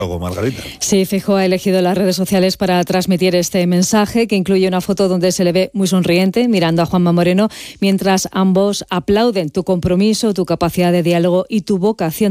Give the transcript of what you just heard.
Margarita. Sí, Feijóo ha elegido las redes sociales para transmitir este mensaje, que incluye una foto donde se le ve muy sonriente, mirando a Juanma Moreno, mientras ambos aplauden tu compromiso, tu capacidad de diálogo y tu vocación